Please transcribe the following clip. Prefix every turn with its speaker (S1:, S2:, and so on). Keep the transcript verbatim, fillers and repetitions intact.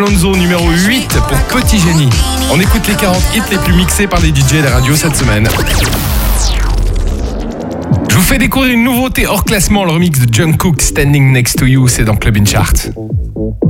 S1: Alonso numéro huit pour Petit Génie. On écoute les quarante hits les plus mixés par les D J et les radios cette semaine. Je vous fais découvrir une nouveauté hors classement, le remix de Jungkook, Standing Next to You, c'est dans Club In Chart.